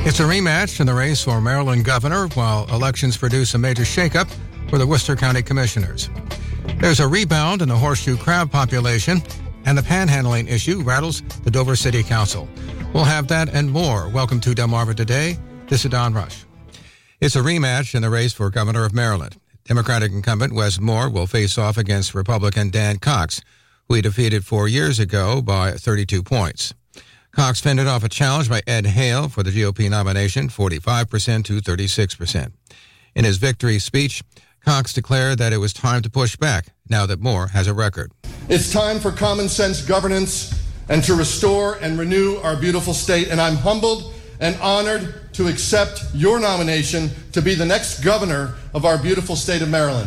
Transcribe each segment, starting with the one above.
It's a rematch in the race for Maryland governor while elections produce a major shakeup for the Worcester County Commissioners. There's a rebound in the horseshoe crab population, and the panhandling issue rattles the Dover City Council. We'll have that and more. Welcome to Delmarva Today. This is Don Rush. It's a rematch in the race for governor of Maryland. Democratic incumbent Wes Moore will face off against Republican Dan Cox, who he defeated 4 years ago by 32 points. Cox fended off a challenge by Ed Hale for the GOP nomination, 45% to 36%. In his victory speech, Cox declared that it was time to push back now that Moore has a record. It's time for common sense governance and to restore and renew our beautiful state, and I'm humbled and honored to accept your nomination to be the next governor of our beautiful state of Maryland.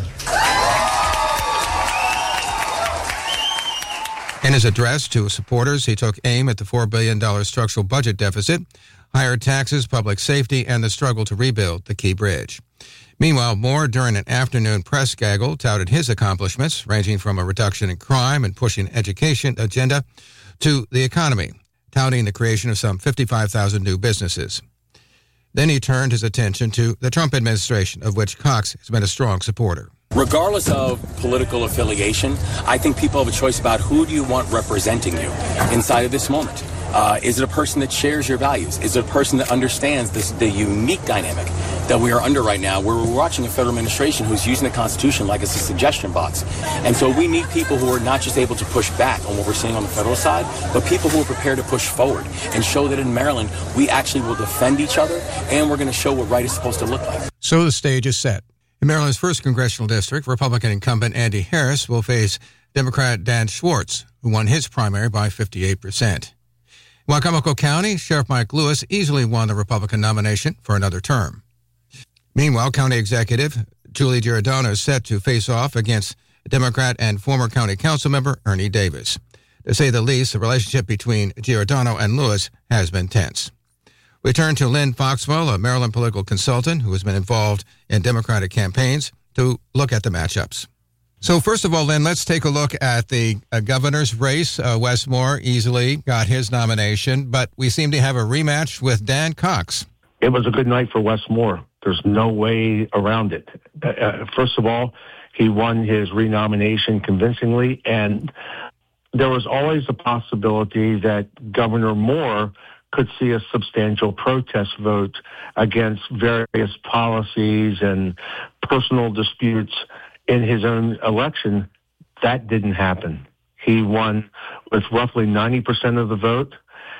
In his address to supporters, he took aim at the $4 billion structural budget deficit, higher taxes, public safety, and the struggle to rebuild the Key Bridge. Meanwhile, Moore, during an afternoon press gaggle, touted his accomplishments, ranging from a reduction in crime and pushing education agenda to the economy, touting the creation of some 55,000 new businesses. Then he turned his attention to the Trump administration, of which Cox has been a strong supporter. Regardless of political affiliation, I think people have a choice about who do you want representing you inside of this moment. Is it a person that shares your values? Is it a person that understands the unique dynamic that we are under right now, where we're watching a federal administration who's using the Constitution like it's a suggestion box? And so we need people who are not just able to push back on what we're seeing on the federal side, but people who are prepared to push forward and show that in Maryland, we actually will defend each other, and we're going to show what right is supposed to look like. So the stage is set. In Maryland's 1st congressional district, Republican incumbent Andy Harris will face Democrat Dan Schwartz, who won his primary by 58%. In Wicomico County, Sheriff Mike Lewis easily won the Republican nomination for another term. Meanwhile, County Executive Julie Giordano is set to face off against Democrat and former County Council member Ernie Davis. To say the least, the relationship between Giordano and Lewis has been tense. We turn to Lynn Foxwell, a Maryland political consultant who has been involved in Democratic campaigns, to look at the matchups. So first of all, Lynn, let's take a look at the governor's race. Wes Moore easily got his nomination, but we seem to have a rematch with Dan Cox. It was a good night for Wes Moore. There's no way around it. First of all, he won his renomination convincingly, and there was always a possibility that Governor Moore could see a substantial protest vote against various policies and personal disputes in his own election. That didn't happen. He won with roughly 90% of the vote,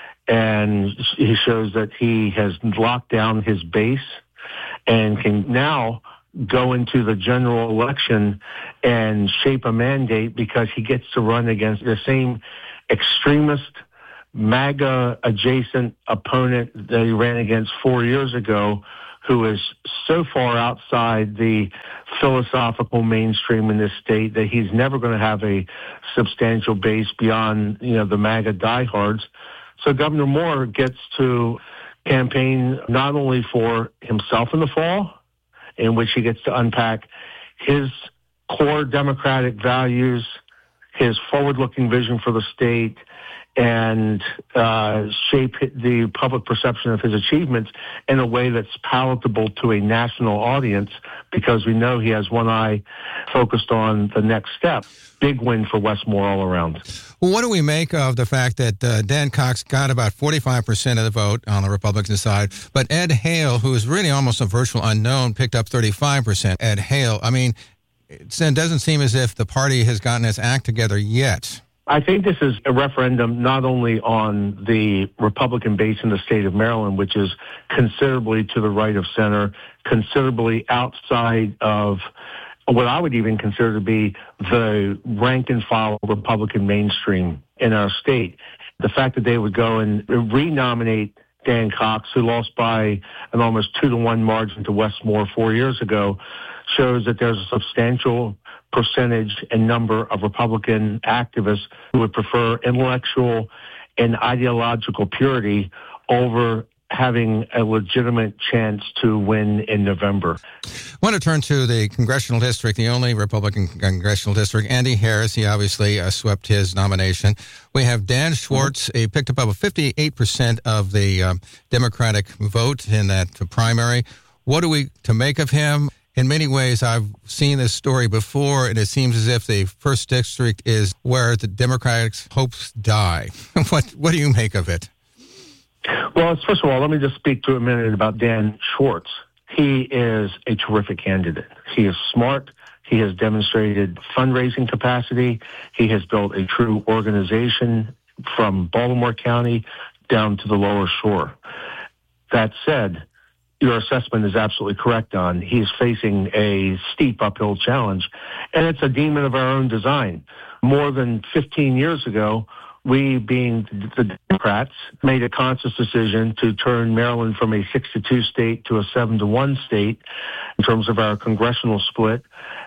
and he shows that he has locked down his base and can now go into the general election and shape a mandate because he gets to run against the same extremist MAGA-adjacent opponent that he ran against 4 years ago, who is so far outside the philosophical mainstream in this state that he's never going to have a substantial base beyond, the MAGA diehards. So Governor Moore gets to campaign not only for himself in the fall, in which he gets to unpack his core Democratic values, his forward-looking vision for the state, and shape the public perception of his achievements in a way that's palatable to a national audience, because we know he has one eye focused on the next step. Big win for Wes Moore all around. Well, what do we make of the fact that Dan Cox got about 45% of the vote on the Republican side, but Ed Hale, who is really almost a virtual unknown, picked up 35%? Ed Hale, it doesn't seem as if the party has gotten its act together yet. I think this is a referendum not only on the Republican base in the state of Maryland, which is considerably to the right of center, considerably outside of what I would even consider to be the rank and file Republican mainstream in our state. The fact that they would go and renominate Dan Cox, who lost by an almost 2-to-1 margin to Wes Moore 4 years ago, shows that there's a substantial percentage and number of Republican activists who would prefer intellectual and ideological purity over having a legitimate chance to win in November. I want to turn to the congressional district, the only Republican congressional district. Andy Harris, he obviously swept his nomination. We have Dan Schwartz. He picked up about 58% of the Democratic vote in that primary. What are we to make of him? In many ways, I've seen this story before, and it seems as if the first district is where the Democrats' hopes die. What do you make of it? Well, first of all, let me just speak to a minute about Dan Schwartz. He is a terrific candidate. He is smart. He has demonstrated fundraising capacity. He has built a true organization from Baltimore County down to the lower shore. That said, your assessment is absolutely correct, Don. He is facing a steep uphill challenge, and it's a demon of our own design. More than 15 years ago, we, being the Democrats, made a conscious decision to turn Maryland from a 6-2 state to a 7-1 state in terms of our congressional split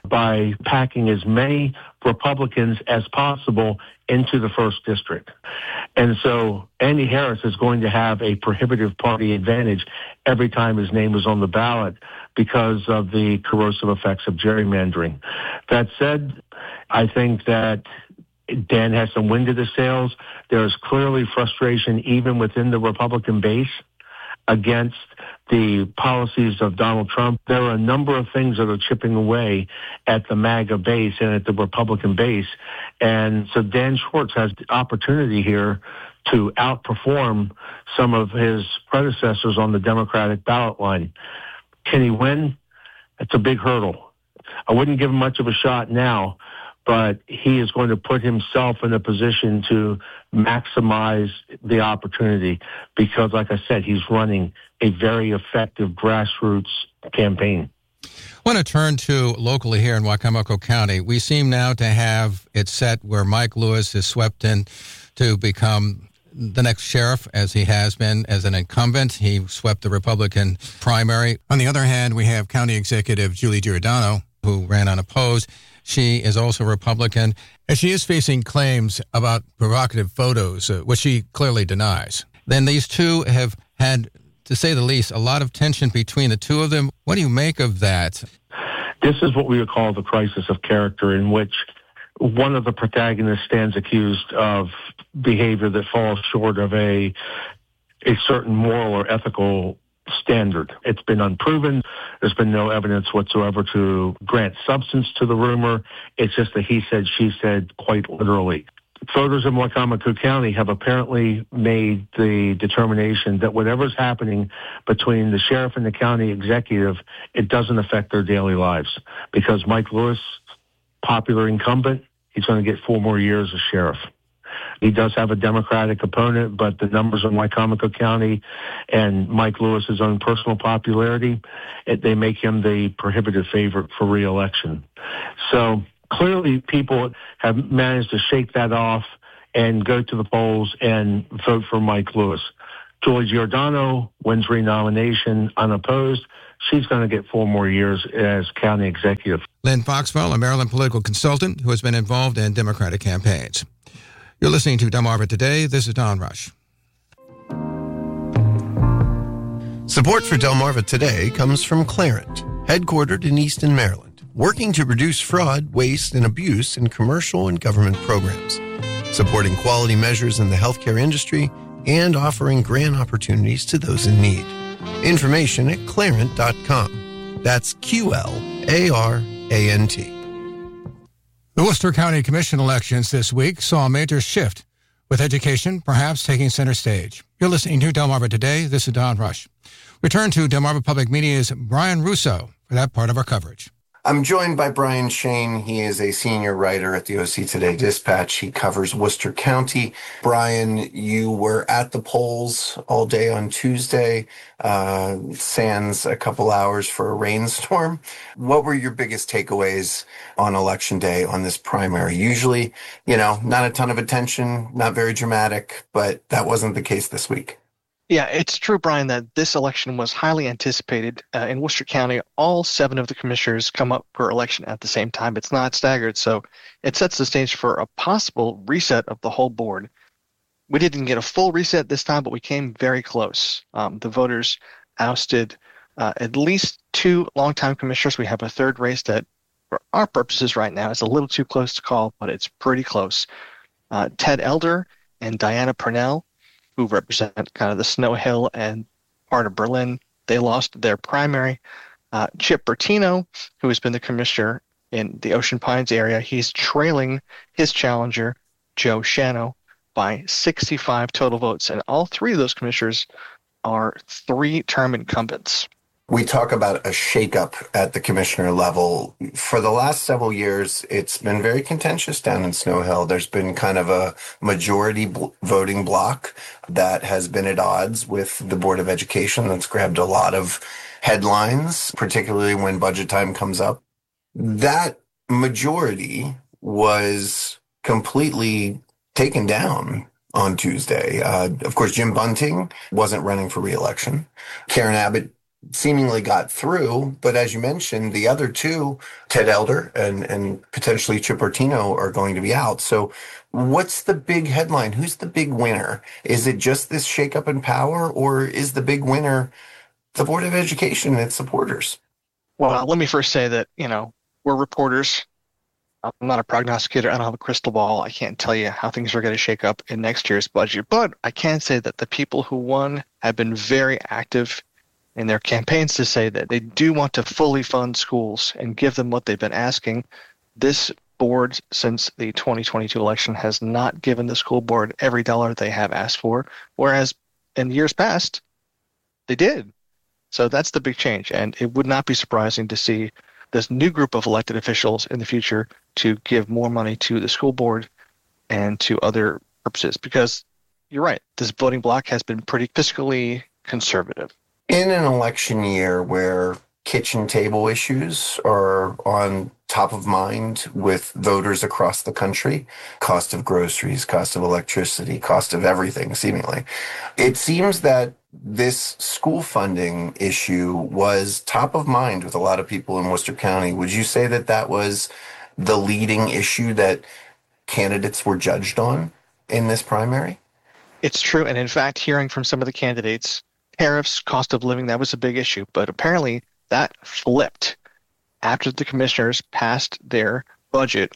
by packing as many Republicans as possible into the first district. And so Andy Harris is going to have a prohibitive party advantage every time his name is on the ballot because of the corrosive effects of gerrymandering. That said, I think that Dan has some wind in the sails. There is clearly frustration even within the Republican base against the policies of Donald Trump. There are a number of things that are chipping away at the MAGA base and at the Republican base. And so Dan Schwartz has the opportunity here to outperform some of his predecessors on the Democratic ballot line. Can he win? It's a big hurdle. I wouldn't give him much of a shot now, but he is going to put himself in a position to maximize the opportunity because, like I said, he's running a very effective grassroots campaign. I want to turn to locally here in Wicomico County. We seem now to have it set where Mike Lewis is swept in to become the next sheriff, as he has been as an incumbent. He swept the Republican primary. On the other hand, we have County Executive Julie Giordano, who ran unopposed. She is also Republican, and she is facing claims about provocative photos, which she clearly denies. Then these two have had, to say the least, a lot of tension between the two of them. What do you make of that? This is what we would call the crisis of character, in which one of the protagonists stands accused of behavior that falls short of a certain moral or ethical standard. It's been unproven. There's been no evidence whatsoever to grant substance to the rumor. It's just a he said, she said, quite literally. Voters in Wicomico County have apparently made the determination that whatever's happening between the sheriff and the county executive, it doesn't affect their daily lives. Because Mike Lewis, popular incumbent, he's going to get 4 more years as sheriff. He does have a Democratic opponent, but the numbers in Wicomico County and Mike Lewis's own personal popularity, they make him the prohibitive favorite for re-election. So clearly people have managed to shake that off and go to the polls and vote for Mike Lewis. Julie Giordano wins renomination unopposed. She's going to get 4 more years as county executive. Lynn Foxwell, a Maryland political consultant who has been involved in Democratic campaigns. You're listening to Delmarva Today. This is Don Rush. Support for Delmarva Today comes from Clarent, headquartered in Easton, Maryland, working to reduce fraud, waste, and abuse in commercial and government programs, supporting quality measures in the healthcare industry, and offering grant opportunities to those in need. Information at clarent.com. That's QLARANT. The Worcester County Commission elections this week saw a major shift, with education perhaps taking center stage. You're listening to Delmarva Today. This is Don Rush. We turn to Delmarva Public Media's Brian Russo for that part of our coverage. I'm joined by Brian Shane. He is a senior writer at the OC Today Dispatch. He covers Worcester County. Brian, you were at the polls all day on Tuesday, sans a couple hours for a rainstorm. What were your biggest takeaways on Election Day on this primary? Usually, not a ton of attention, not very dramatic, but that wasn't the case this week. Yeah, it's true, Brian, that this election was highly anticipated. In Worcester County, all 7 of the commissioners come up for election at the same time. It's not staggered, so it sets the stage for a possible reset of the whole board. We didn't get a full reset this time, but we came very close. The voters ousted at least 2 longtime commissioners. We have a third race that, for our purposes right now, is a little too close to call, but it's pretty close. Ted Elder and Diana Purnell, who represent kind of the Snow Hill and part of Berlin, they lost their primary. Chip Bertino, who has been the commissioner in the Ocean Pines area, he's trailing his challenger, Joe Shano, by 65 total votes. And all 3 of those commissioners are 3-term incumbents. We talk about a shakeup at the commissioner level. For the last several years, it's been very contentious down in Snow Hill. There's been kind of a majority voting bloc that has been at odds with the Board of Education. That's grabbed a lot of headlines, particularly when budget time comes up. That majority was completely taken down on Tuesday. Of course, Jim Bunting wasn't running for re-election. Karen Abbott seemingly got through, but as you mentioned, the other 2, Ted Elder and potentially Chip Bertino, are going to be out. So what's the big headline? Who's the big winner? Is it just this shakeup in power, or is the big winner the Board of Education and its supporters? Well, let me first say that, we're reporters. I'm not a prognosticator. I don't have a crystal ball. I can't tell you how things are going to shake up in next year's budget. But I can say that the people who won have been very active in their campaigns to say that they do want to fully fund schools and give them what they've been asking. This board, since the 2022 election, has not given the school board every dollar they have asked for, whereas in years past, they did. So that's the big change. And it would not be surprising to see this new group of elected officials in the future to give more money to the school board and to other purposes, because you're right, this voting bloc has been pretty fiscally conservative. In an election year where kitchen table issues are on top of mind with voters across the country, cost of groceries, cost of electricity, cost of everything, seemingly, it seems that this school funding issue was top of mind with a lot of people in Worcester County. Would you say that that was the leading issue that candidates were judged on in this primary? It's true. And in fact, hearing from some of the candidates, tariffs, cost of living, that was a big issue. But apparently that flipped after the commissioners passed their budget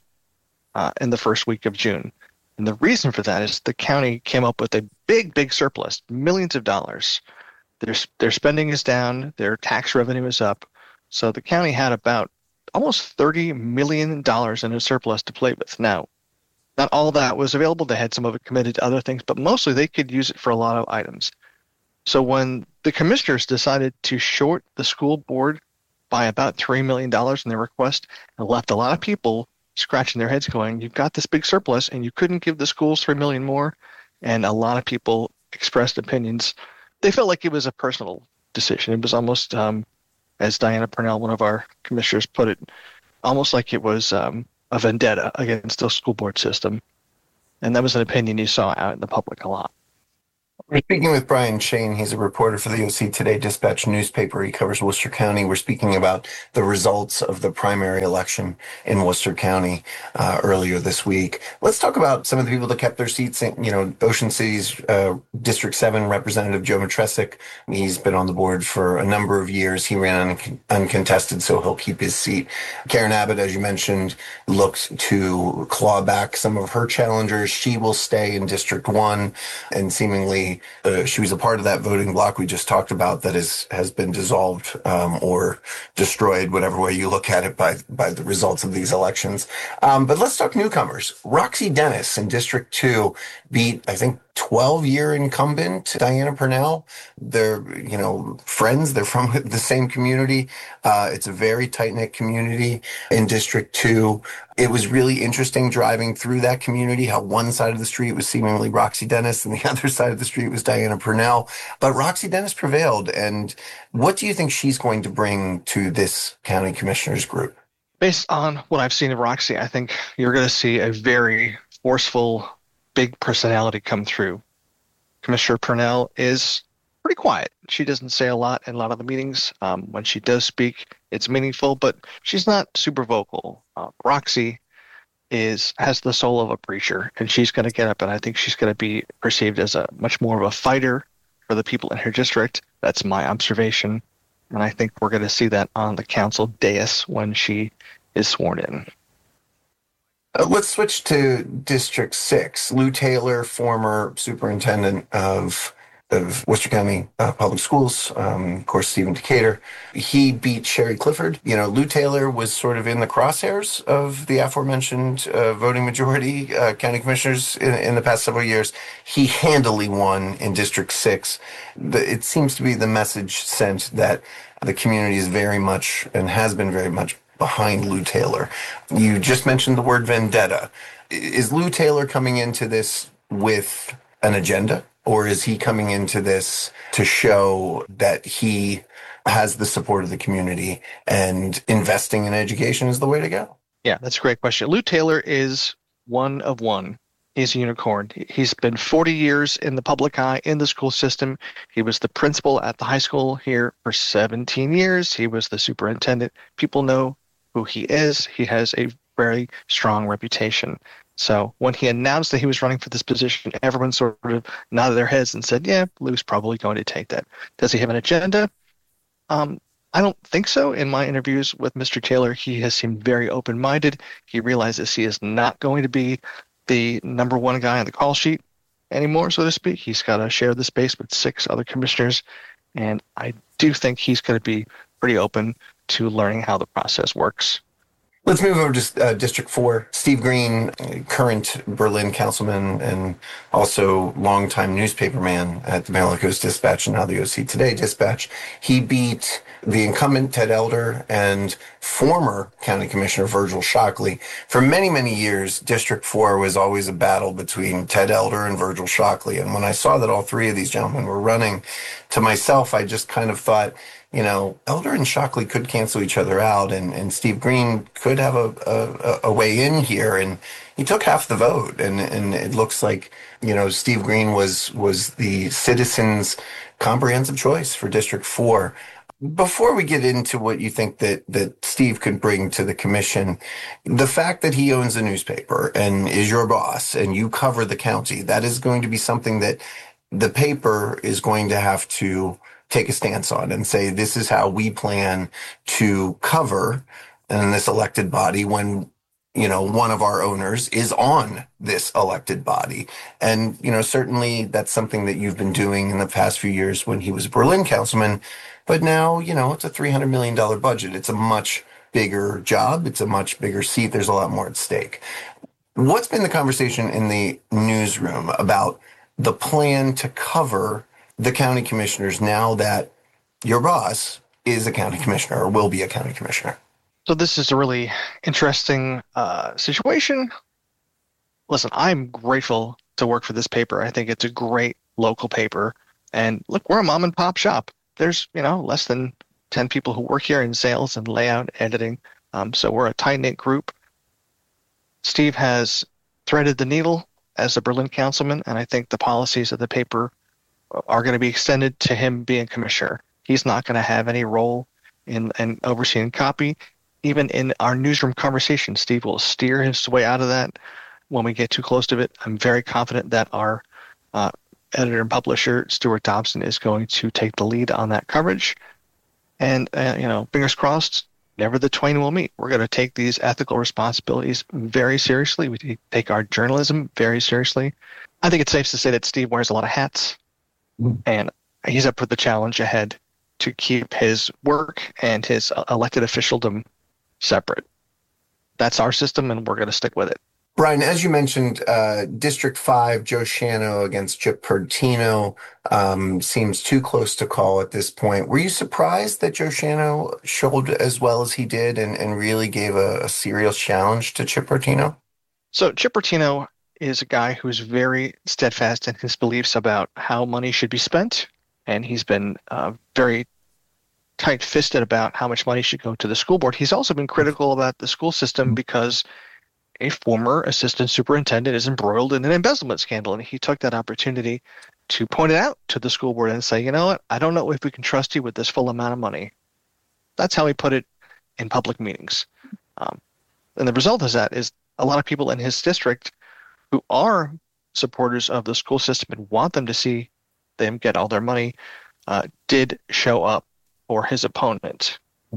in the first week of June. And the reason for that is the county came up with a big surplus, millions of dollars. Their spending is down, their tax revenue is up. So the county had about almost $30 million in a surplus to play with. Now, not all that was available. They had some of it committed to other things, but mostly they could use it for a lot of items. So when the commissioners decided to short the school board by about $3 million in their request, and left a lot of people scratching their heads going, you've got this big surplus and you couldn't give the schools $3 million more. And a lot of people expressed opinions. They felt like it was a personal decision. It was almost, as Diana Purnell, one of our commissioners, put it, almost like it was a vendetta against the school board system. And that was an opinion you saw out in the public a lot. We're speaking with Brian Shane. He's a reporter for the OC Today Dispatch newspaper. He covers Worcester County. We're speaking about the results of the primary election in Worcester County earlier this week. Let's talk about some of the people that kept their seats. Ocean City's District 7 Representative Joe Matresic. He's been on the board for a number of years. He ran uncontested, so he'll keep his seat. Karen Abbott, as you mentioned, looked to claw back some of her challengers. She will stay in District 1, and seemingly she was a part of that voting bloc we just talked about that has been dissolved or destroyed, whatever way you look at it, by the results of these elections. But let's talk newcomers. Roxy Dennis in District 2 beat, I think, 12-year incumbent Diana Purnell. They're, friends. They're from the same community. It's a very tight-knit community in District 2. It was really interesting driving through that community, how one side of the street was seemingly Roxy Dennis and the other side of the street was Diana Purnell. But Roxy Dennis prevailed. And what do you think she's going to bring to this county commissioners group? Based on what I've seen of Roxy, I think you're going to see a very forceful, big personality come through. Commissioner Purnell is pretty quiet. She doesn't say a lot in a lot of the meetings. When she does speak, it's meaningful, but she's not super vocal. Roxy has the soul of a preacher, and she's going to get up, and I think she's going to be perceived as a much more of a fighter for the people in her district. That's my observation. And I think we're going to see that on the council dais when she is sworn in. Let's switch to District 6. Lou Taylor, former superintendent of Worcester County Public Schools, of course, Stephen Decatur. He beat Sherry Clifford. Lou Taylor was sort of in the crosshairs of the aforementioned voting majority county commissioners in the past several years. He handily won in District 6. It seems to be the message sent that the community is very much and has been very much behind Lou Taylor. You just mentioned the word vendetta. Is Lou Taylor coming into this with an agenda, or is he coming into this to show that he has the support of the community and investing in education is the way to go? Yeah, that's a great question. Lou Taylor is one of one. He's a unicorn. He's been 40 years in the public eye in the school system. He was the principal at the high school here for 17 years. He was the superintendent. People know who he is. He has a very strong reputation. So when he announced that he was running for this position, everyone sort of nodded their heads and said, yeah, Lou's probably going to take that. Does he have an agenda? I don't think so. In my interviews with Mr. Taylor, he has seemed very open-minded. He realizes he is not going to be the number one guy on the call sheet anymore, so to speak. He's got to share the space with 6 other commissioners, and I do think he's going to be pretty open to learning how the process works. Let's move over to District 4. Steve Green, current Berlin councilman and also longtime newspaperman at the Maryland Coast Dispatch and now the OC Today Dispatch. He beat the incumbent Ted Elder and former county commissioner Virgil Shockley. For many, many years, District 4 was always a battle between Ted Elder and Virgil Shockley. And when I saw that all 3 of these gentlemen were running, to myself, I just kind of thought, Elder and Shockley could cancel each other out, and Steve Green could have a way in here, and he took half the vote, and it looks like, Steve Green was the citizens' comprehensive choice for District 4. Before we get into what you think that Steve could bring to the commission, the fact that he owns a newspaper and is your boss and you cover the county, that is going to be something that the paper is going to have to take a stance on and say, this is how we plan to cover in this elected body when, one of our owners is on this elected body. And, certainly that's something that you've been doing in the past few years when he was a Berlin councilman. But now, it's a $300 million budget. It's a much bigger job. It's a much bigger seat. There's a lot more at stake. What's been the conversation in the newsroom about the plan to cover the county commissioners now that your boss is a county commissioner or will be a county commissioner? So this is a really interesting situation. Listen, I'm grateful to work for this paper. I think it's a great local paper. And look, we're a mom and pop shop. There's, less than 10 people who work here in sales and layout, editing. So we're a tight-knit group. Steve has threaded the needle as a Berlin councilman, and I think the policies of the paper are going to be extended to him being commissioner. He's not going to have any role in overseeing copy. Even in our newsroom conversation, Steve will steer his way out of that when we get too close to it. I'm very confident that our editor and publisher, Stuart Dobson, is going to take the lead on that coverage. And, fingers crossed, never the twain will meet. We're going to take these ethical responsibilities very seriously. We take our journalism very seriously. I think it's safe to say that Steve wears a lot of hats. And he's up for the challenge ahead to keep his work and his elected officialdom separate. That's our system, and we're going to stick with it. Brian, as you mentioned, District 5, Joe Shano against Chip Pertino seems too close to call at this point. Were you surprised that Joe Shano showed as well as he did and really gave a serious challenge to Chip Pertino? So Chip Pertino is a guy who's very steadfast in his beliefs about how money should be spent, and he's been very tight-fisted about how much money should go to the school board. He's also been critical about the school system because a former assistant superintendent is embroiled in an embezzlement scandal, and he took that opportunity to point it out to the school board and say, you know what, I don't know if we can trust you with this full amount of money. That's how he put it in public meetings. And the result of that is a lot of people in his district who are supporters of the school system and want them to see them get all their money did show up for his opponent.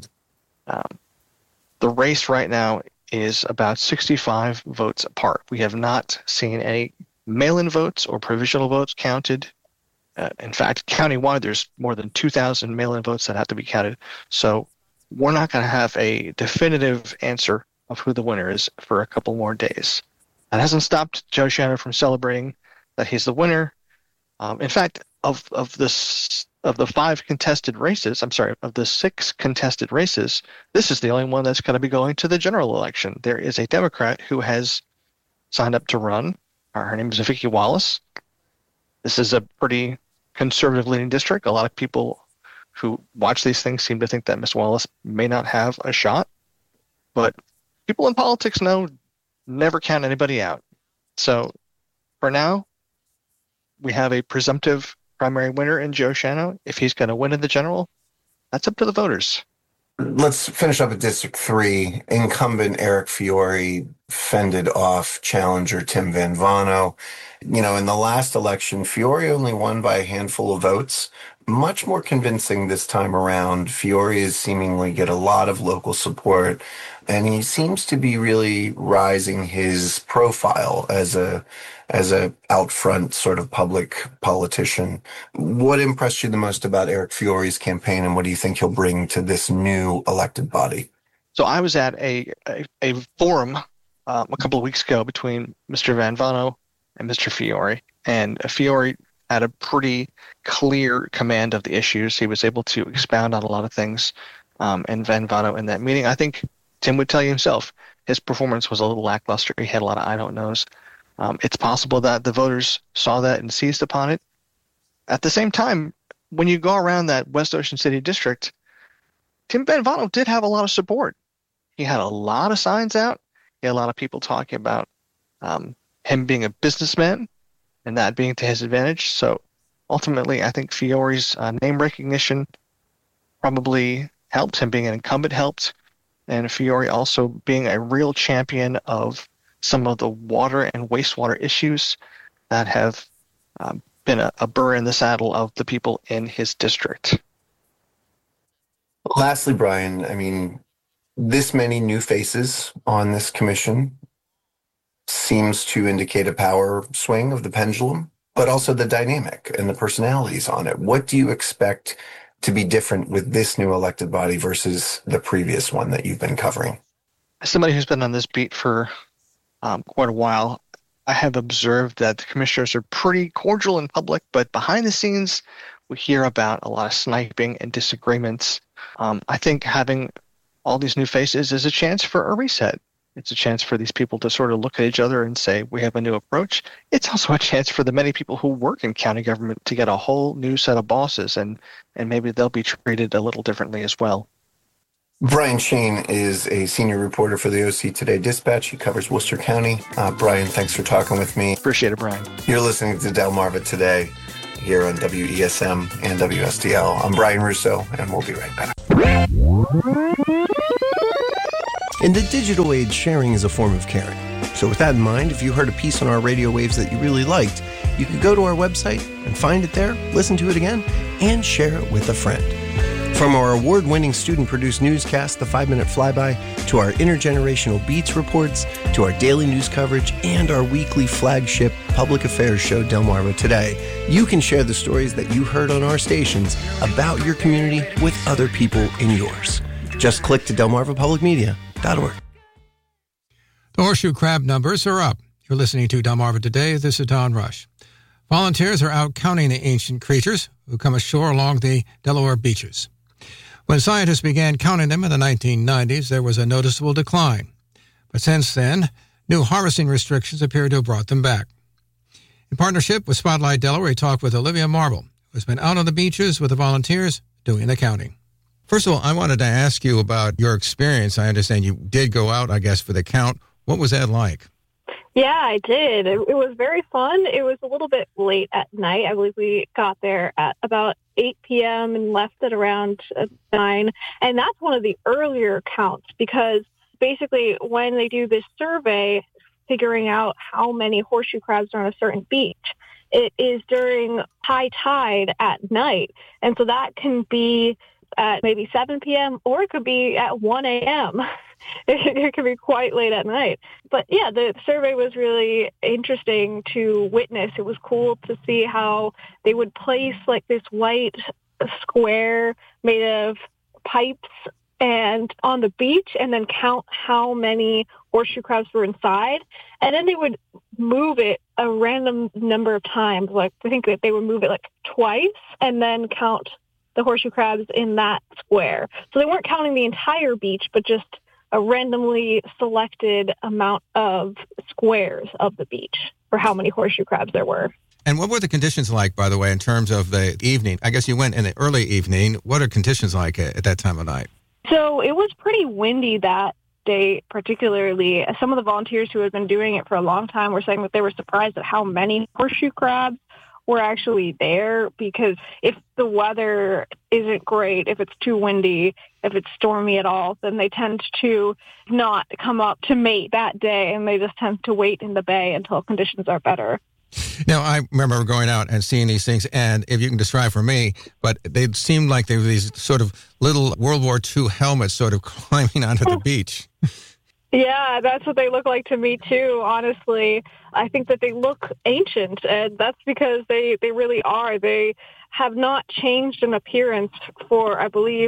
The race right now is about 65 votes apart. We have not seen any mail-in votes or provisional votes counted. In fact, countywide, there's more than 2,000 mail-in votes that have to be counted. So we're not going to have a definitive answer of who the winner is for a couple more days. That hasn't stopped Joe Shano from celebrating that he's the winner. In fact, of the 6 contested races, this is the only one that's going to be going to the general election. There is a Democrat who has signed up to run. Her name is Vicki Wallace. This is a pretty conservative-leaning district. A lot of people who watch these things seem to think that Ms. Wallace may not have a shot. But people in politics know never count anybody out. So for now, we have a presumptive primary winner in Joe Shano. If he's going to win in the general, that's up to the voters. Let's finish up at District 3. Incumbent Eric Fiore fended off challenger Tim Van Vano. In the last election, Fiore only won by a handful of votes. Much more convincing this time around. Fiore is seemingly get a lot of local support, and he seems to be really rising his profile as a out front sort of public politician. What impressed you the most about Eric Fiore's campaign, and what do you think he'll bring to this new elected body? So I was at a forum a couple of weeks ago between Mr. Van Vano and Mr. Fiore, and Fiore had a pretty clear command of the issues. He was able to expound on a lot of things, and Van Vano in that meeting, I think Tim would tell you himself, his performance was a little lackluster. He had a lot of I don't knows. It's possible that the voters saw that and seized upon it. At the same time, when you go around that West Ocean City district, Tim Van Vano did have a lot of support. He had a lot of signs out. He had a lot of people talking about him being a businessman and that being to his advantage. So ultimately, I think Fiore's name recognition probably helped. Him being an incumbent helped. And Fiore also being a real champion of some of the water and wastewater issues that have been a burr in the saddle of the people in his district. Lastly, Brian, this many new faces on this commission seems to indicate a power swing of the pendulum, but also the dynamic and the personalities on it. What do you expect to be different with this new elected body versus the previous one that you've been covering? As somebody who's been on this beat for quite a while, I have observed that the commissioners are pretty cordial in public, but behind the scenes, we hear about a lot of sniping and disagreements. I think having all these new faces is a chance for a reset. It's a chance for these people to sort of look at each other and say, we have a new approach. It's also a chance for the many people who work in county government to get a whole new set of bosses, and maybe they'll be treated a little differently as well. Brian Shane is a senior reporter for the OC Today Dispatch. He covers Worcester County. Brian, thanks for talking with me. Appreciate it, Brian. You're listening to Delmarva Today here on WESM and WSDL. I'm Brian Russo, and we'll be right back. In the digital age, sharing is a form of caring. So with that in mind, if you heard a piece on our radio waves that you really liked, you could go to our website and find it there, listen to it again, and share it with a friend. From our award-winning student-produced newscast, The 5-Minute Flyby, to our intergenerational Beats reports, to our daily news coverage, and our weekly flagship public affairs show, Delmarva Today, you can share the stories that you heard on our stations about your community with other people in yours. Just click to delmarvapublicmedia.org. The horseshoe crab numbers are up. You're listening to Delmarva Today. This is Don Rush. Volunteers are out counting the ancient creatures who come ashore along the Delaware beaches. When scientists began counting them in the 1990s, there was a noticeable decline. But since then, new harvesting restrictions appear to have brought them back. In partnership with Spotlight Delaware, we talked with Olivia Marble, who's been out on the beaches with the volunteers doing the counting. First of all, I wanted to ask you about your experience. I understand you did go out, I guess, for the count. What was that like? Yeah, I did. It was very fun. It was a little bit late at night. I believe we got there at about 8 p.m. and left at around 9. And that's one of the earlier counts because basically when they do this survey, figuring out how many horseshoe crabs are on a certain beach, it is during high tide at night. And so that can be at maybe 7 p.m. or it could be at 1 a.m. It could be quite late at night. But yeah, the survey was really interesting to witness. It was cool to see how they would place like this white square made of pipes and on the beach and then count how many horseshoe crabs were inside. And then they would move it a random number of times. Like I think that they would move it like twice and then count the horseshoe crabs in that square. So they weren't counting the entire beach, but just a randomly selected amount of squares of the beach for how many horseshoe crabs there were. And what were the conditions like, by the way, in terms of the evening? I guess you went in the early evening. What are conditions like at that time of night? So it was pretty windy that day, particularly. Some of the volunteers who had been doing it for a long time were saying that they were surprised at how many horseshoe crabs were actually there, because if the weather isn't great, if it's too windy, if it's stormy at all, then they tend to not come up to mate that day, and they just tend to wait in the bay until conditions are better. Now, I remember going out and seeing these things, and if you can describe for me, but they seemed like they were these sort of little World War II helmets sort of climbing onto the beach. Yeah, that's what they look like to me, too, honestly. I think that they look ancient, and that's because they really are. They have not changed in appearance for, I believe,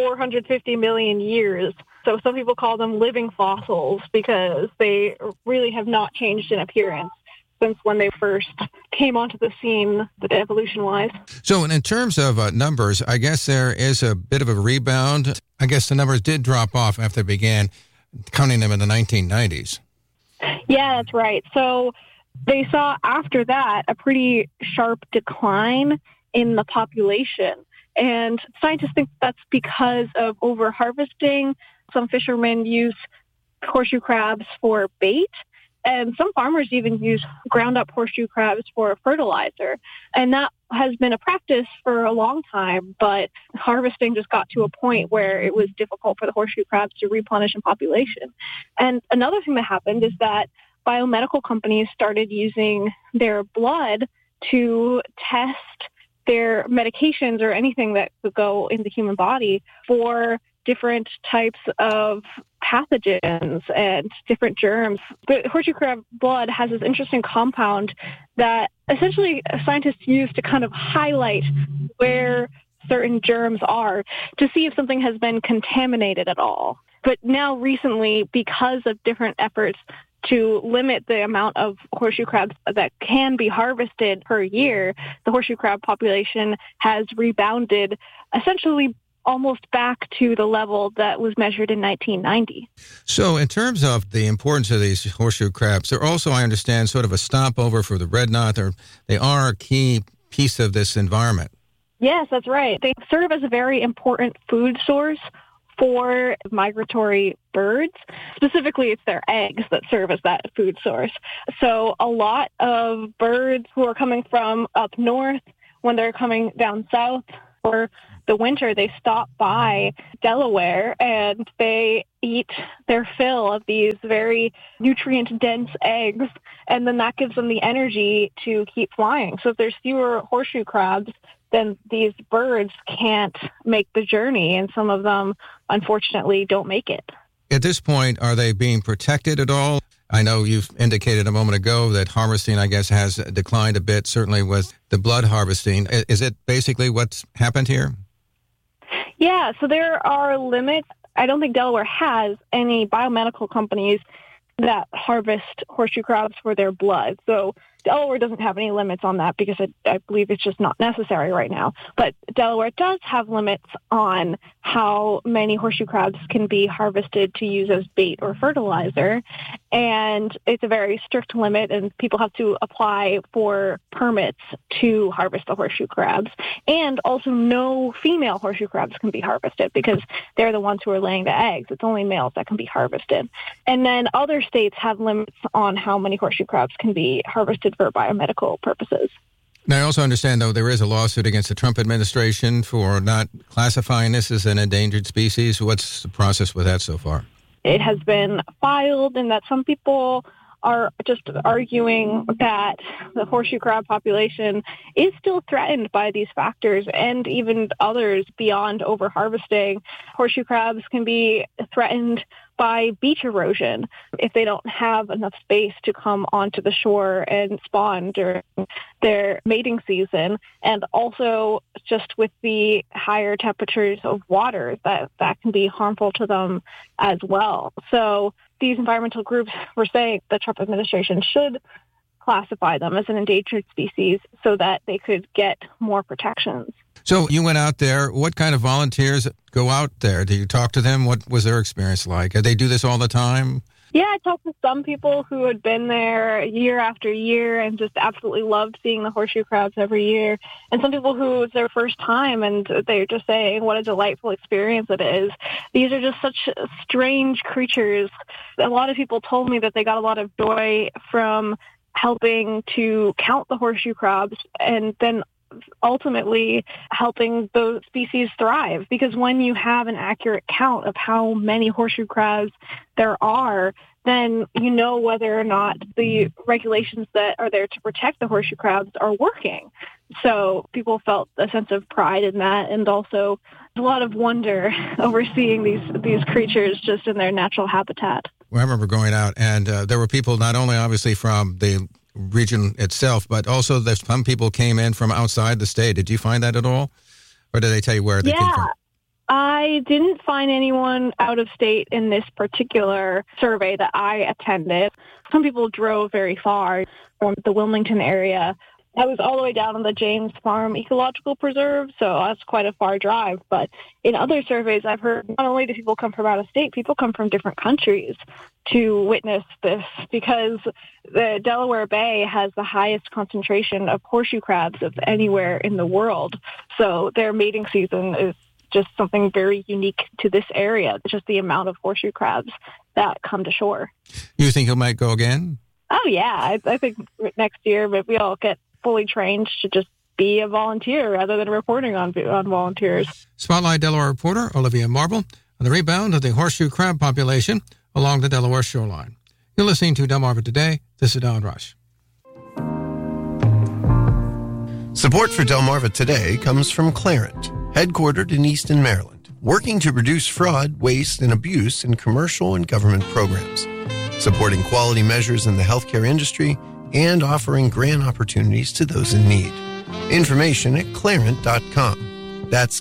450 million years. So some people call them living fossils because they really have not changed in appearance since when they first came onto the scene, evolution-wise. So in terms of numbers, I guess there is a bit of a rebound. I guess the numbers did drop off after they began counting them in the 1990s. Yeah, that's right. So they saw after that a pretty sharp decline in the population. And scientists think that's because of over-harvesting. Some fishermen use horseshoe crabs for bait, and some farmers even use ground-up horseshoe crabs for fertilizer. And that has been a practice for a long time, but harvesting just got to a point where it was difficult for the horseshoe crabs to replenish in population. And another thing that happened is that biomedical companies started using their blood to test their medications or anything that could go in the human body for different types of pathogens and different germs. The horseshoe crab blood has this interesting compound that essentially scientists use to kind of highlight where certain germs are to see if something has been contaminated at all. But now recently, because of different efforts to limit the amount of horseshoe crabs that can be harvested per year, the horseshoe crab population has rebounded essentially almost back to the level that was measured in 1990. So in terms of the importance of these horseshoe crabs, they're also, I understand, sort of a stopover for the red knot. They are a key piece of this environment. Yes, that's right. They serve as a very important food source for migratory birds. Specifically, it's their eggs that serve as that food source. So a lot of birds who are coming from up north, when they're coming down south for the winter, they stop by Delaware and they eat their fill of these very nutrient-dense eggs, and then that gives them the energy to keep flying. So if there's fewer horseshoe crabs, then these birds can't make the journey, and some of them, unfortunately, don't make it. At this point, are they being protected at all? I know you've indicated a moment ago that harvesting, I guess, has declined a bit, certainly with the blood harvesting. Is it basically what's happened here? Yeah, so there are limits. I don't think Delaware has any biomedical companies that harvest horseshoe crabs for their blood. So Delaware doesn't have any limits on that because I believe it's just not necessary right now. But Delaware does have limits on how many horseshoe crabs can be harvested to use as bait or fertilizer. And it's a very strict limit, and people have to apply for permits to harvest the horseshoe crabs. And also no female horseshoe crabs can be harvested because they're the ones who are laying the eggs. It's only males that can be harvested. And then other states have limits on how many horseshoe crabs can be harvested for biomedical purposes. Now, I also understand, though, there is a lawsuit against the Trump administration for not classifying this as an endangered species. What's the process with that so far? It has been filed, and that some people are just arguing that the horseshoe crab population is still threatened by these factors and even others beyond overharvesting. Horseshoe crabs can be threatened by beach erosion if they don't have enough space to come onto the shore and spawn during their mating season, and also just with the higher temperatures of water that can be harmful to them as well. So these environmental groups were saying the Trump administration should classify them as an endangered species so that they could get more protections. So you went out there. What kind of volunteers go out there? Do you talk to them? What was their experience like? Do they do this all the time? Yeah, I talked to some people who had been there year after year and just absolutely loved seeing the horseshoe crabs every year. And some people who it's their first time and they're just saying what a delightful experience it is. These are just such strange creatures. A lot of people told me that they got a lot of joy from helping to count the horseshoe crabs and then ultimately helping those species thrive, because when you have an accurate count of how many horseshoe crabs there are, then you know whether or not the regulations that are there to protect the horseshoe crabs are working. So people felt a sense of pride in that, and also a lot of wonder over seeing these creatures just in their natural habitat. Well, I remember going out, and there were people not only obviously from the region itself, but also some people came in from outside the state. Did you find that at all? Or did they tell you where they came from? I didn't find anyone out of state in this particular survey that I attended. Some people drove very far from the Wilmington area. I was all the way down on the James Farm Ecological Preserve, so that's quite a far drive. But in other surveys, I've heard not only do people come from out of state, people come from different countries to witness this, because the Delaware Bay has the highest concentration of horseshoe crabs of anywhere in the world. So their mating season is just something very unique to this area, just the amount of horseshoe crabs that come to shore. You think you might go again? Oh, yeah. I think next year, but we all get fully trained to just be a volunteer rather than reporting on volunteers. Spotlight Delaware reporter Olivia Marble on the rebound of the horseshoe crab population along the Delaware shoreline. You're listening to Delmarva Today. This is Don Rush. Support for Delmarva Today comes from Clarent, headquartered in Easton, Maryland, working to reduce fraud, waste, and abuse in commercial and government programs, supporting quality measures in the healthcare industry, and offering grant opportunities to those in need. Information at clarent.com. That's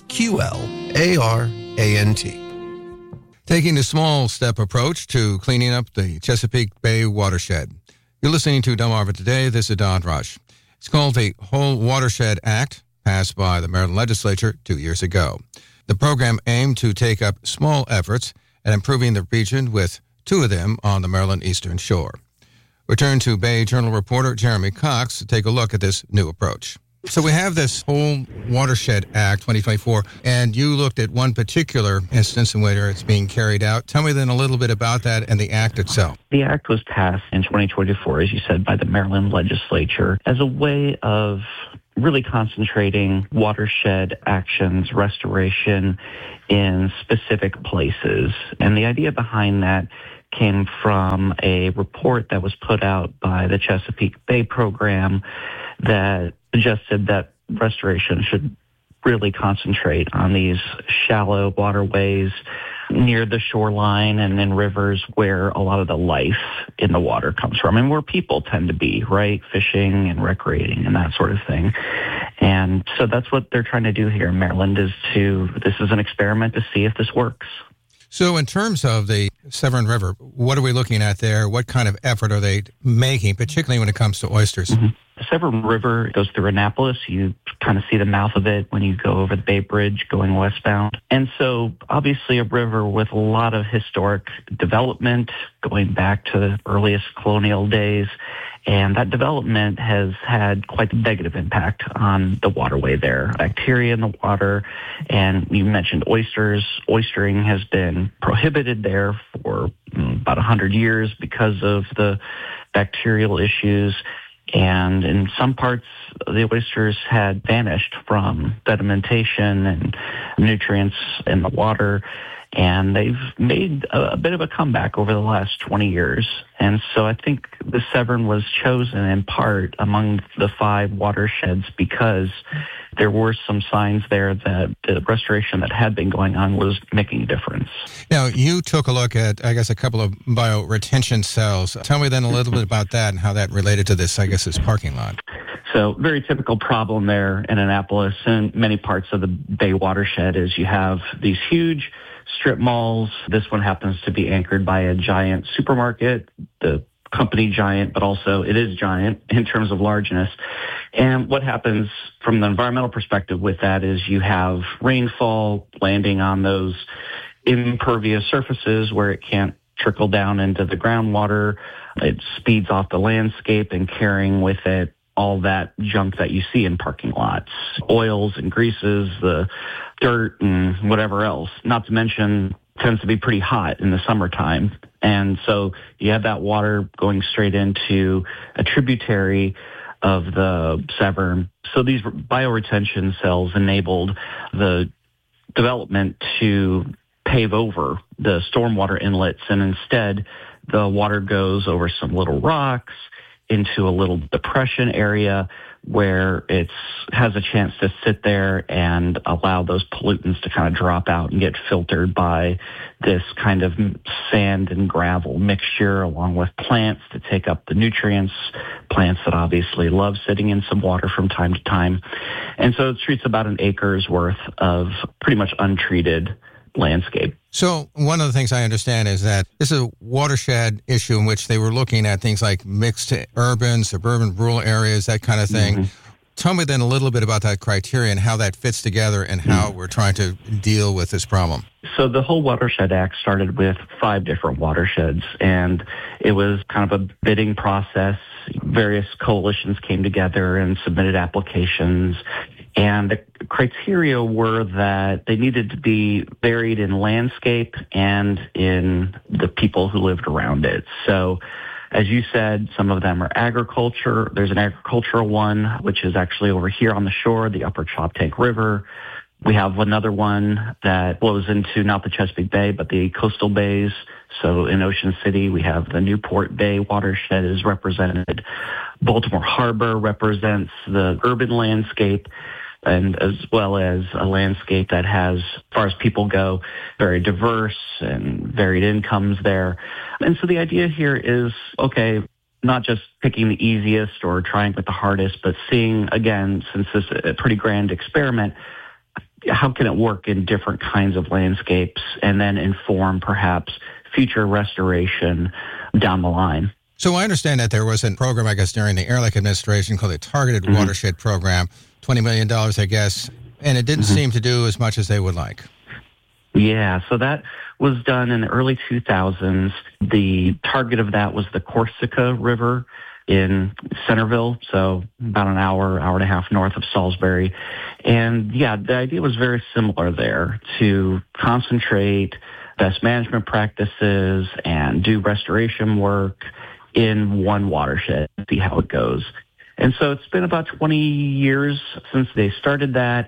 QLARANT. Taking the small step approach to cleaning up the Chesapeake Bay watershed. You're listening to Delmarva Today. This is Don Rush. It's called the Whole Watershed Act, passed by the Maryland legislature 2 years ago. The program aimed to take up small efforts at improving the region, with two of them on the Maryland Eastern Shore. Return to Bay Journal reporter Jeremy Cox to take a look at this new approach. So we have this Whole Watershed Act 2024, and you looked at one particular instance in where it's being carried out. Tell me then a little bit about that and the act itself. The act was passed in 2024, as you said, by the Maryland legislature as a way of really concentrating watershed actions, restoration in specific places. And the idea behind that came from a report that was put out by the Chesapeake Bay program that suggested that restoration should really concentrate on these shallow waterways near the shoreline and in rivers where a lot of the life in the water comes from and where people tend to be, right? Fishing and recreating and that sort of thing. And so that's what they're trying to do here in Maryland this is an experiment to see if this works. So in terms of the Severn River, what are we looking at there? What kind of effort are they making, particularly when it comes to oysters? Mm-hmm. The Severn River goes through Annapolis. You kind of see the mouth of it when you go over the Bay Bridge going westbound. And so obviously a river with a lot of historic development going back to the earliest colonial days. And that development has had quite a negative impact on the waterway there. Bacteria in the water, and you mentioned oysters. Oystering has been prohibited there for about 100 years because of the bacterial issues. And in some parts, the oysters had vanished from sedimentation and nutrients in the water. And they've made a bit of a comeback over the last 20 years. And so I think the Severn was chosen in part among the 5 watersheds because there were some signs there that the restoration that had been going on was making a difference. Now, you took a look at, I guess, a couple of bioretention cells. Tell me then a little bit about that and how that related to this, I guess, this parking lot. So very typical problem there in Annapolis and many parts of the Bay watershed is you have these huge strip malls. This one happens to be anchored by a giant supermarket, the company giant, but also it is giant in terms of largeness. And what happens from the environmental perspective with that is you have rainfall landing on those impervious surfaces where it can't trickle down into the groundwater. It speeds off the landscape and carrying with it all that junk that you see in parking lots, oils and greases, the dirt and whatever else. Not to mention, tends to be pretty hot in the summertime. And so you have that water going straight into a tributary of the Severn. So these bioretention cells enabled the development to pave over the stormwater inlets, and instead the water goes over some little rocks into a little depression area where it has a chance to sit there and allow those pollutants to kind of drop out and get filtered by this kind of sand and gravel mixture, along with plants to take up the nutrients, plants that obviously love sitting in some water from time to time. And so it treats about an acre's worth of pretty much untreated landscape. So one of the things I understand is that this is a watershed issue in which they were looking at things like mixed urban, suburban, rural areas, that kind of thing. Mm-hmm. Tell me then a little bit about that criteria and how that fits together and how we're trying to deal with this problem. So the whole Watershed Act started with 5 different watersheds, and it was kind of a bidding process. Various coalitions came together and submitted applications. And the criteria were that they needed to be varied in landscape and in the people who lived around it. So, as you said, some of them are agriculture. There's an agricultural one, which is actually over here on the shore, the Upper Choptank River. We have another one that flows into not the Chesapeake Bay, but the coastal bays. So in Ocean City, we have the Newport Bay watershed is represented. Baltimore Harbor represents the urban landscape, and as well as a landscape that has, as far as people go, very diverse and varied incomes there. And so the idea here is, okay, not just picking the easiest or trying with the hardest, but seeing, again, since this is a pretty grand experiment, how can it work in different kinds of landscapes and then inform perhaps future restoration down the line. So I understand that there was a program, I guess, during the Ehrlich administration called the Targeted Watershed Program, $20 million, I guess, and it didn't seem to do as much as they would like. Yeah, so that was done in the early 2000s. The target of that was the Corsica River in Centerville, so about an hour and a half north of Salisbury. And yeah, the idea was very similar there, to concentrate best management practices and do restoration work in one watershed, see how it goes. And so it's been about 20 years since they started that,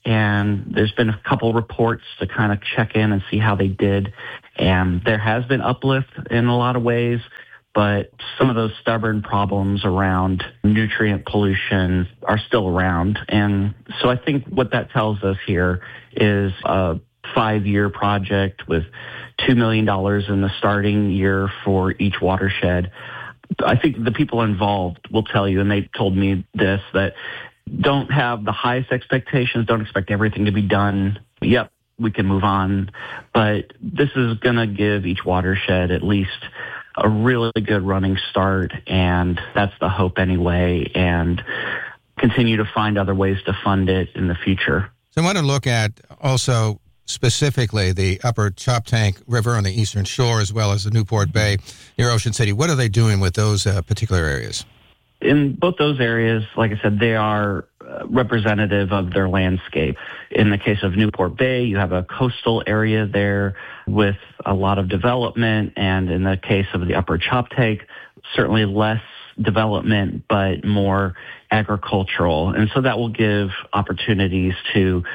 and there's been a couple reports to kind of check in and see how they did. And there has been uplift in a lot of ways, but some of those stubborn problems around nutrient pollution are still around. And so I think what that tells us here is a 5-year project with $2 million in the starting year for each watershed. I think the people involved will tell you, and they told me this, that don't have the highest expectations, don't expect everything to be done. Yep, we can move on. But this is going to give each watershed at least a really good running start, and that's the hope anyway, and continue to find other ways to fund it in the future. So I want to look at also specifically the Upper Choptank River on the eastern shore, as well as the Newport Bay near Ocean City. What are they doing with those particular areas? In both those areas, like I said, they are representative of their landscape. In the case of Newport Bay, you have a coastal area there with a lot of development, and in the case of the Upper Choptank, certainly less development, but more agricultural. And so that will give opportunities to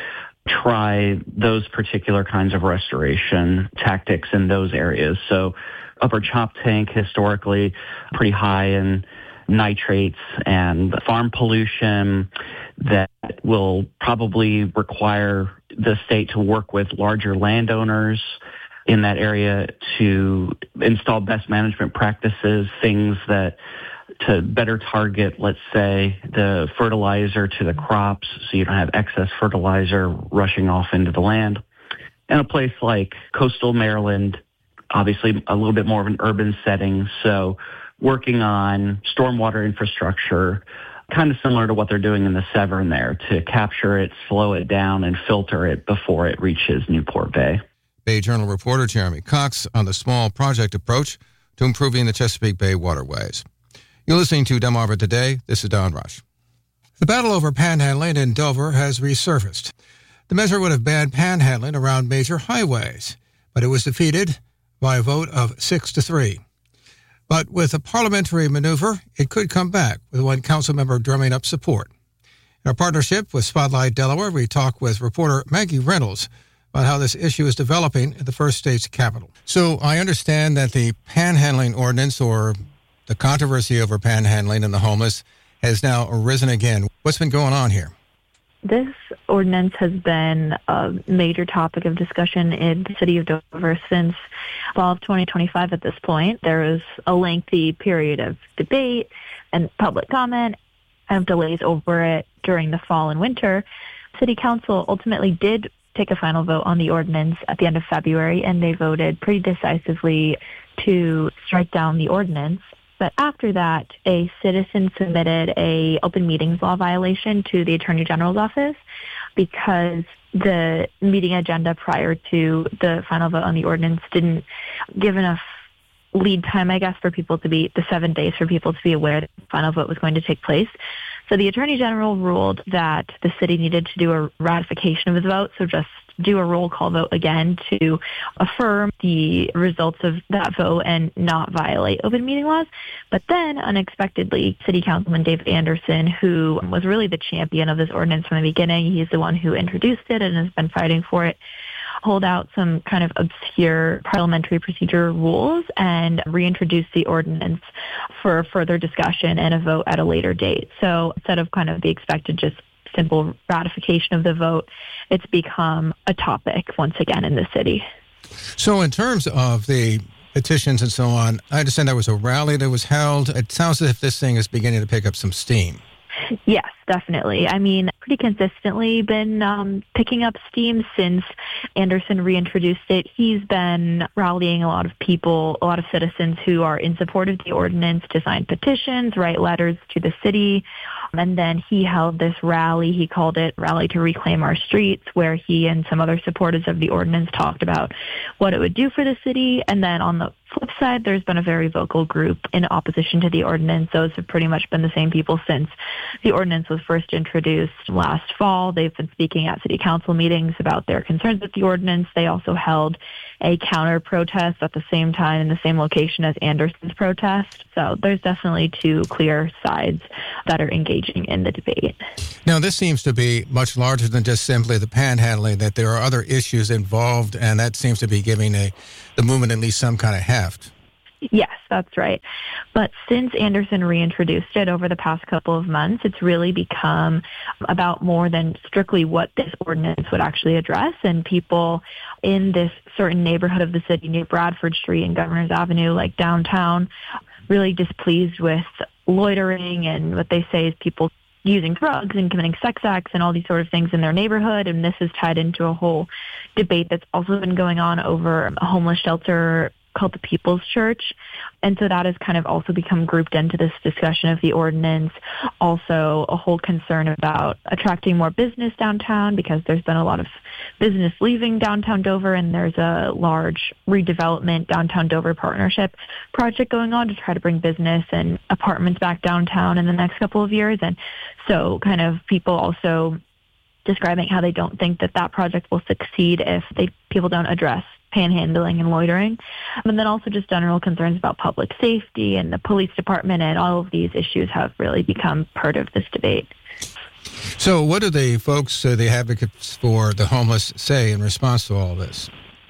try those particular kinds of restoration tactics in those areas. So Upper Choptank, historically pretty high in nitrates and farm pollution that will probably require the state to work with larger landowners in that area to install best management practices, things that to better target, let's say, the fertilizer to the crops so you don't have excess fertilizer rushing off into the land. And a place like coastal Maryland, obviously a little bit more of an urban setting, so working on stormwater infrastructure, kind of similar to what they're doing in the Severn there, to capture it, slow it down, and filter it before it reaches Newport Bay. Bay Journal reporter Jeremy Cox on the small project approach to improving the Chesapeake Bay waterways. You're listening to Delmarva Today. This is Don Rush. The battle over panhandling in Dover has resurfaced. The measure would have banned panhandling around major highways, but it was defeated by a vote of 6-3. But with a parliamentary maneuver, it could come back, with one council member drumming up support. In our partnership with Spotlight Delaware, we talk with reporter Maggie Reynolds about how this issue is developing in the first state's capital. So I understand that the panhandling ordinance, or the controversy over panhandling and the homeless, has now arisen again. What's been going on here? This ordinance has been a major topic of discussion in the city of Dover since fall of 2025 at this point. There was a lengthy period of debate and public comment and delays over it during the fall and winter. City Council ultimately did take a final vote on the ordinance at the end of February, and they voted pretty decisively to strike down the ordinance. But after that, a citizen submitted a open meetings law violation to the Attorney General's office because the meeting agenda prior to the final vote on the ordinance didn't give enough lead time, I guess, for people to be, the 7 days for people to be aware that the final vote was going to take place. So the Attorney General ruled that the city needed to do a ratification of the vote, so just do a roll call vote again to affirm the results of that vote and not violate open meeting laws. But then, unexpectedly, City Councilman David Anderson, who was really the champion of this ordinance from the beginning, he's the one who introduced it and has been fighting for it, pulled out some kind of obscure parliamentary procedure rules and reintroduced the ordinance for further discussion and a vote at a later date. So instead of kind of the expected just simple ratification of the vote, it's become a topic once again in the city. So in terms of the petitions and so on, I understand there was a rally that was held. It sounds as if this thing is beginning to pick up some steam. Yes, definitely. I mean, pretty consistently been picking up steam since Anderson reintroduced it. He's been rallying a lot of people, a lot of citizens who are in support of the ordinance to sign petitions, write letters to the city. And then he held this rally. He called it Rally to Reclaim Our Streets, where he and some other supporters of the ordinance talked about what it would do for the city. And then on the flip side, there's been a very vocal group in opposition to the ordinance. Those have pretty much been the same people since the ordinance was first introduced last fall. They've been speaking at city council meetings about their concerns with the ordinance. They also held a counter protest at the same time in the same location as Anderson's protest. So there's definitely two clear sides that are engaging in the debate. Now, this seems to be much larger than just simply the panhandling, that there are other issues involved, and that seems to be giving the movement at least some kind of heft. Yes, that's right. But since Anderson reintroduced it over the past couple of months, it's really become about more than strictly what this ordinance would actually address. And people in this certain neighborhood of the city, New Bradford Street and Governor's Avenue, like downtown, really displeased with loitering and what they say is people using drugs and committing sex acts and all these sort of things in their neighborhood. And this is tied into a whole debate that's also been going on over a homeless shelter called the People's Church. And so that has kind of also become grouped into this discussion of the ordinance. Also, a whole concern about attracting more business downtown because there's been a lot of business leaving downtown Dover, and there's a large redevelopment downtown Dover partnership project going on to try to bring business and apartments back downtown in the next couple of years. And so kind of people also describing how they don't think that that project will succeed if people don't address panhandling and loitering. And then also just general concerns about public safety and the police department, and all of these issues have really become part of this debate. So what do the folks, the advocates for the homeless, say in response to all this?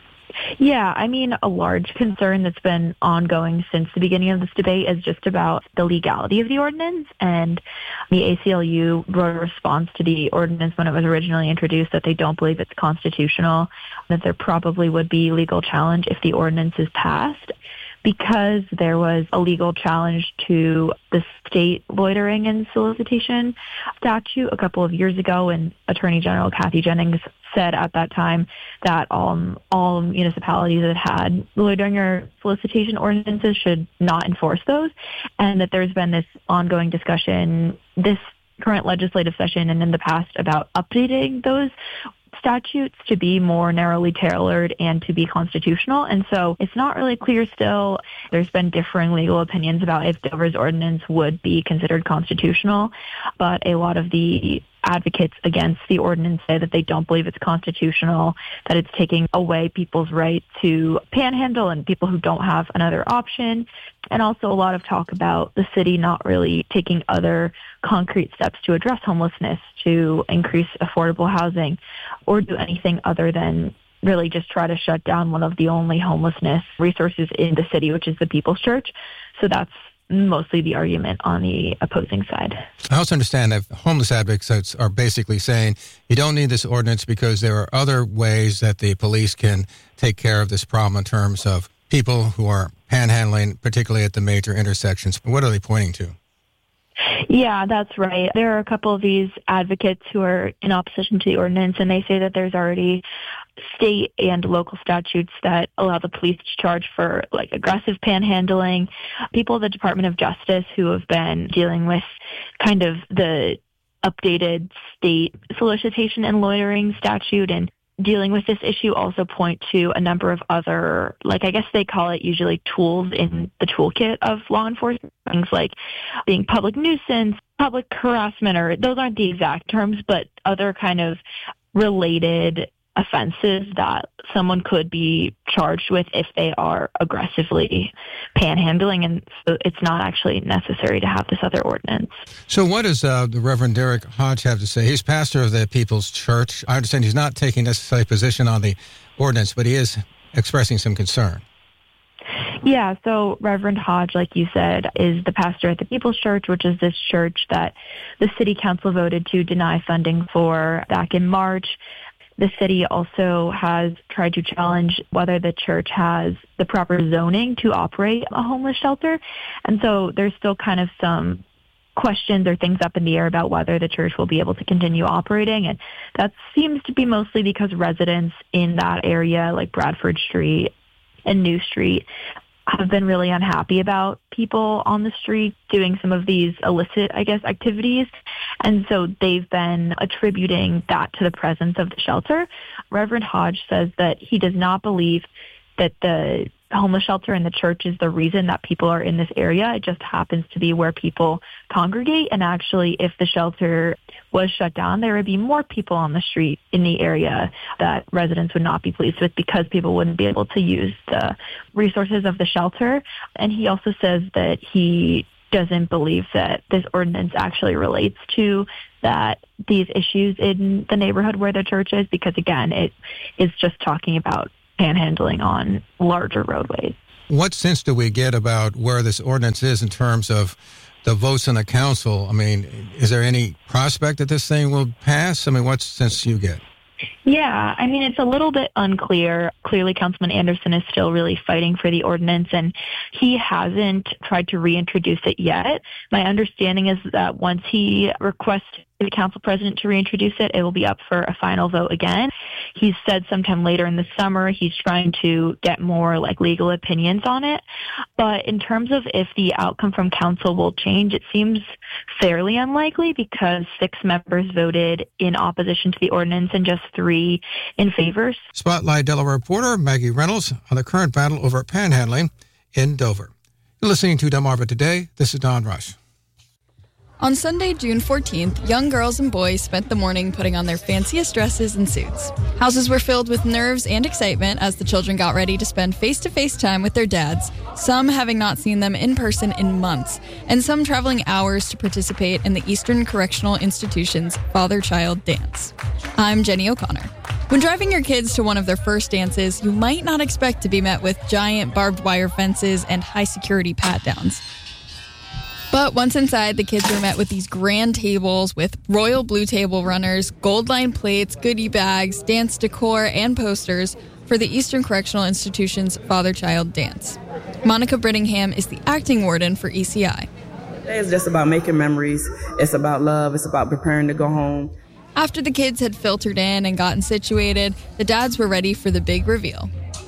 Yeah, I mean, a large concern that's been ongoing since the beginning of this debate is just about the legality of the ordinance. And the ACLU wrote a response to the ordinance when it was originally introduced that they don't believe it's constitutional, that there probably would be legal challenge if the ordinance is passed. Because there was a legal challenge to the state loitering and solicitation statute a couple of years ago, and Attorney General Kathy Jennings said at that time that all municipalities that had loitering or solicitation ordinances should not enforce those, and that there's been this ongoing discussion this current legislative session and in the past about updating those statutes to be more narrowly tailored and to be constitutional. And so it's not really clear still. There's been differing legal opinions about if Dover's ordinance would be considered constitutional, but a lot of the advocates against the ordinance say that they don't believe it's constitutional, that it's taking away people's right to panhandle and people who don't have another option. And also a lot of talk about the city not really taking other concrete steps to address homelessness, to increase affordable housing, or do anything other than really just try to shut down one of the only homelessness resources in the city, which is the People's Church. So that's mostly the argument on the opposing side. I also understand that homeless advocates are basically saying you don't need this ordinance because there are other ways that the police can take care of this problem in terms of people who are panhandling, particularly at the major intersections. What are they pointing to? Yeah, that's right. There are a couple of these advocates who are in opposition to the ordinance, and they say that there's already state and local statutes that allow the police to charge for aggressive panhandling. People at the Department of Justice who have been dealing with kind of the updated state solicitation and loitering statute and dealing with this issue also point to a number of other, I guess they call it usually tools in the toolkit of law enforcement, things like being public nuisance, public harassment, or those aren't the exact terms, but other kind of related offenses that someone could be charged with if they are aggressively panhandling, and so it's not actually necessary to have this other ordinance. So what does the Reverend Derek Hodge have to say? He's pastor of the People's Church. I understand he's not taking necessarily a position on the ordinance, but he is expressing some concern. Yeah, so Reverend Hodge, like you said, is the pastor at the People's Church, which is this church that the city council voted to deny funding for back in March. The city also has tried to challenge whether the church has the proper zoning to operate a homeless shelter. And so there's still kind of some questions or things up in the air about whether the church will be able to continue operating. And that seems to be mostly because residents in that area, like Bradford Street and New Street, have been really unhappy about people on the street doing some of these illicit, activities. And so they've been attributing that to the presence of the shelter. Reverend Hodge says that he does not believe that the homeless shelter and the church is the reason that people are in this area. It just happens to be where people congregate. And actually, if the shelter was shut down, there would be more people on the street in the area that residents would not be pleased with because people wouldn't be able to use the resources of the shelter. And he also says that he doesn't believe that this ordinance actually relates to these issues in the neighborhood where the church is, because again, it is just talking about panhandling on larger roadways. What sense do we get about where this ordinance is in terms of the votes in the council? I mean, is there any prospect that this thing will pass? I mean, what sense do you get? Yeah, I mean, it's a little bit unclear. Clearly, Councilman Anderson is still really fighting for the ordinance, and he hasn't tried to reintroduce it yet. My understanding is that once he requests the council president to reintroduce it, it will be up for a final vote again. He's said sometime later in the summer he's trying to get more legal opinions on it. But in terms of if the outcome from council will change, it seems fairly unlikely because 6 members voted in opposition to the ordinance and just 3 in favor. Spotlight Delaware reporter Maggie Reynolds on the current battle over panhandling in Dover. You're listening to Delmarva Today. This is Don Rush. On Sunday, June 14th, young girls and boys spent the morning putting on their fanciest dresses and suits. Houses were filled with nerves and excitement as the children got ready to spend face-to-face time with their dads, some having not seen them in person in months, and some traveling hours to participate in the Eastern Correctional Institution's Father-Child Dance. I'm Jenny O'Connor. When driving your kids to one of their first dances, you might not expect to be met with giant barbed wire fences and high-security pat-downs. But once inside, the kids were met with these grand tables with royal blue table runners, gold-lined plates, goodie bags, dance decor, and posters for the Eastern Correctional Institution's Father-Child Dance. Monica Brittingham is the acting warden for ECI. It's just about making memories. It's about love. It's about preparing to go home. After the kids had filtered in and gotten situated, the dads were ready for the big reveal.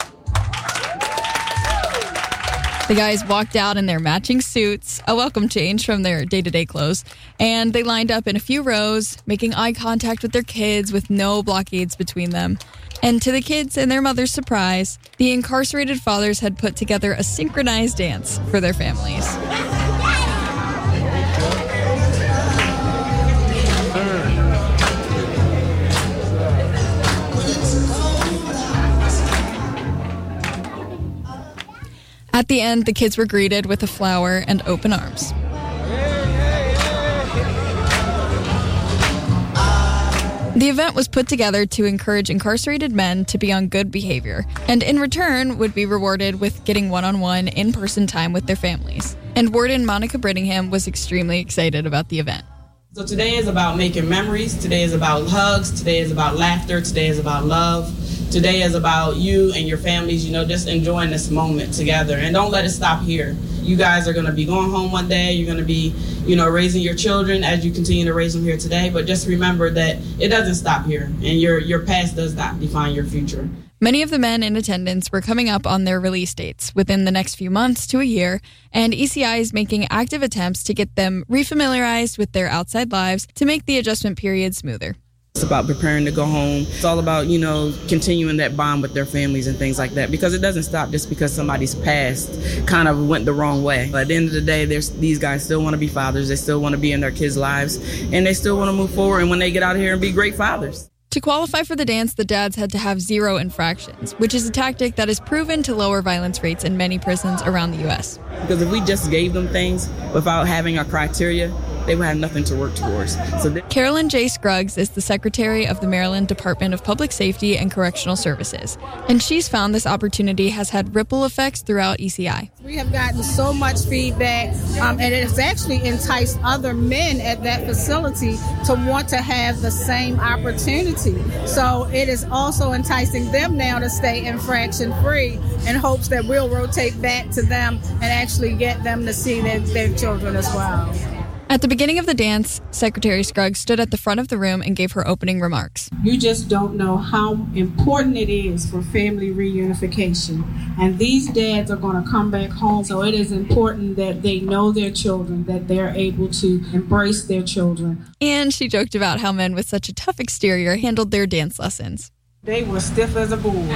The guys walked out in their matching suits, a welcome change from their day-to-day clothes, and they lined up in a few rows, making eye contact with their kids with no blockades between them. And to the kids and their mother's surprise, the incarcerated fathers had put together a synchronized dance for their families. At the end, the kids were greeted with a flower and open arms. The event was put together to encourage incarcerated men to be on good behavior, and in return would be rewarded with getting one-on-one, in-person time with their families. And Warden Monica Brittingham was extremely excited about the event. So today is about making memories, today is about hugs, today is about laughter, today is about love. Today is about you and your families, just enjoying this moment together. And don't let it stop here. You guys are going to be going home one day. You're going to be, raising your children as you continue to raise them here today. But just remember that it doesn't stop here. And your past does not define your future. Many of the men in attendance were coming up on their release dates within the next few months to a year, and ECI is making active attempts to get them refamiliarized with their outside lives to make the adjustment period smoother. It's about preparing to go home. It's all about, continuing that bond with their families and things like that, because it doesn't stop just because somebody's past kind of went the wrong way. But at the end of the day, these guys still want to be fathers. They still want to be in their kids' lives, and they still want to move forward and when they get out of here and be great fathers. To qualify for the dance, the dads had to have 0 infractions, which is a tactic that is proven to lower violence rates in many prisons around the U.S. Because if we just gave them things without having a criteria, they would have nothing to work towards. Carolyn J. Scruggs is the Secretary of the Maryland Department of Public Safety and Correctional Services, and she's found this opportunity has had ripple effects throughout ECI. We have gotten so much feedback, and it has actually enticed other men at that facility to want to have the same opportunity. So it is also enticing them now to stay infraction-free in hopes that we'll rotate back to them and actually get them to see their children as well. At the beginning of the dance, Secretary Scruggs stood at the front of the room and gave her opening remarks. You just don't know how important it is for family reunification. And these dads are going to come back home, so it is important that they know their children, that they're able to embrace their children. And she joked about how men with such a tough exterior handled their dance lessons. They were stiff as a board.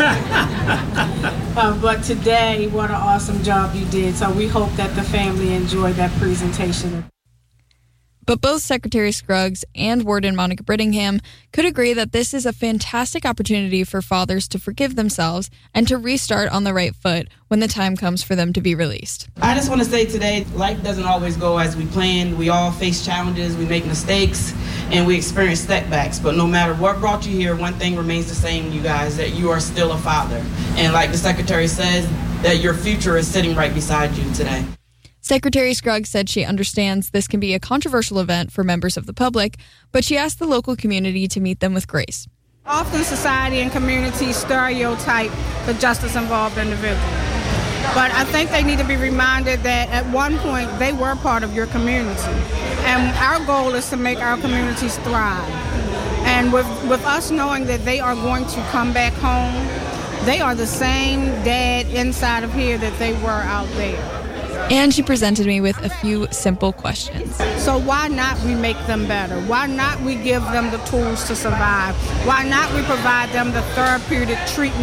But today, what an awesome job you did. So we hope that the family enjoyed that presentation. But both Secretary Scruggs and Warden Monica Brittingham could agree that this is a fantastic opportunity for fathers to forgive themselves and to restart on the right foot when the time comes for them to be released. I just want to say today, life doesn't always go as we planned. We all face challenges, we make mistakes, and we experience setbacks. But no matter what brought you here, one thing remains the same, you guys, that you are still a father. And like the Secretary says, that your future is sitting right beside you today. Secretary Scruggs said she understands this can be a controversial event for members of the public, but she asked the local community to meet them with grace. Often society and community stereotype the justice-involved individual. But I think they need to be reminded that at one point they were part of your community. And our goal is to make our communities thrive. And with us knowing that they are going to come back home, they are the same dad inside of here that they were out there. And she presented me with a few simple questions. So why not we make them better? Why not we give them the tools to survive? Why not we provide them the therapeutic treatment